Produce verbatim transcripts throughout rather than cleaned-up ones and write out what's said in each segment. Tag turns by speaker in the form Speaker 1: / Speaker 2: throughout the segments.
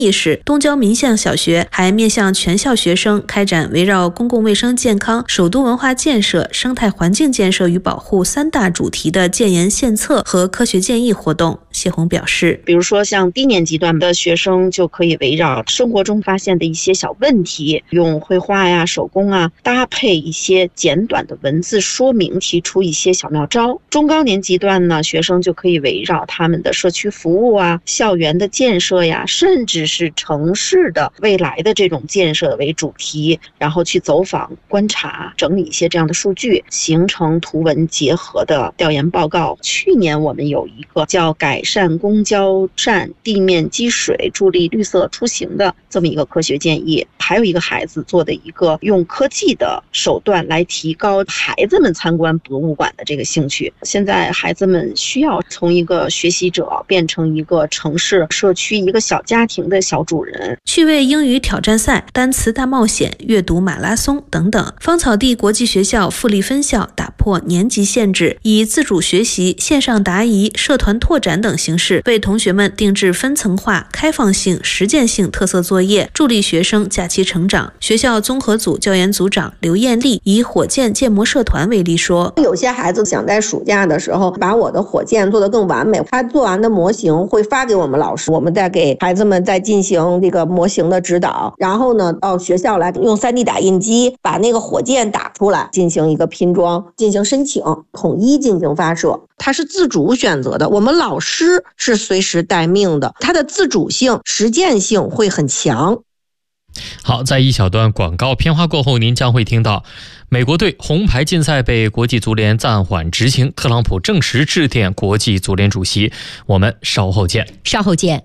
Speaker 1: 意识，东郊民巷小学还面向全校学生开展围绕公共卫生健康、首都文化建设、生态环境建设与保护三大主题的建言献策和科学建议活动。谢红表示，
Speaker 2: 比如说像低年级段的学生就可以围绕生活中发现的一些小问题，用绘画呀、手工啊搭配一些简短的文字说明，提出一些小妙招。中高年级段呢，学生就可以围绕他们的社区服务啊、校园的建设呀，甚至是城市的未来的这种建设为主题，然后去走访、观察、整理一些这样的数据，形成图文结合的调研报告。去年我们有一个叫改善公交站地面积水，助力绿色出行的这么一个科学建议，还有一个孩子做的一个用科技的手段来提高孩子们参观博物馆的这个兴趣。现在孩子们需要从一个学习者变成一个城市社区一个小家庭的小主人。
Speaker 1: 趣味英语挑战赛、单词大冒险、阅读马拉松等等。芳草地国际学校富力分校打破年级限制，以自主学习、线上答疑、社团拓展等形式，为同学们定制分层化、开放性、实践性特色作业，助力学生假期成长。学校综合组教研组长刘艳丽以火箭建模社团为例说，
Speaker 3: 有些孩子想在暑假的时候把我的火箭做得更完美，他做完的模型会发给我们老师，我们再给孩子们再进行这个模型的指导，然后呢到学校来用 三 D 打印机把那个火箭打出来，进行一个拼装，进行申请，统一进行发射。它是自主选择的，我们老师是随时待命的，它的自主性、实践性会很强。
Speaker 4: 好，在一小段广告片花过后，您将会听到美国队红牌禁赛被国际足联暂缓执行，特朗普正式致电国际足联主席。我们稍后见。
Speaker 5: 稍后见。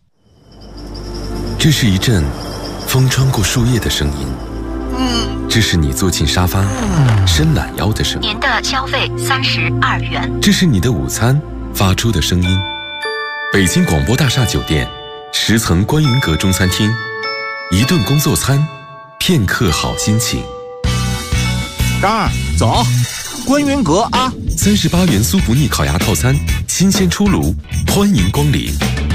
Speaker 6: 这是一阵风穿过树叶的声音，这是你坐进沙发伸懒腰的声音。
Speaker 5: 您的消费三十二元。
Speaker 6: 这是你的午餐发出的声音。北京广播大厦酒店十层观云阁中餐厅，一顿工作餐，片刻好心情。
Speaker 7: 张二，走，观云阁啊！
Speaker 6: 三十八元酥不腻烤鸭套餐，新鲜出炉，欢迎光临。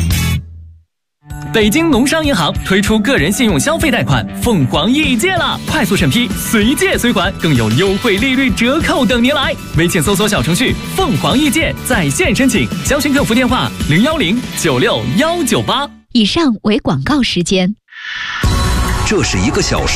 Speaker 8: 北京农商银行推出个人信用消费贷款凤凰易借了，快速审批，随借随还，更有优惠利率折扣等您来。微信搜索小程序凤凰易借，在线申请，详询客服电话零幺零九六幺九八。
Speaker 5: 以上为广告时间。
Speaker 9: 这是一个小时。